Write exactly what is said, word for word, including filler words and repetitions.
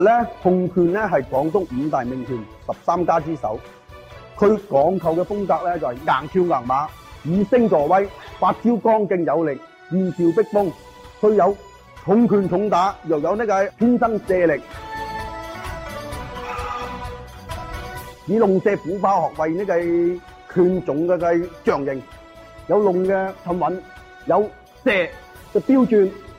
咧銅拳咧係廣東五大名拳十三家之首，佢講求嘅風格咧就係硬跳硬馬，以聲助威，發招剛勁有力，連招逼風。佢有重拳重打，又有呢個天生射力，以龍射虎豹學為呢個拳種嘅嘅象形，有龍嘅沉穩，有射嘅標轉。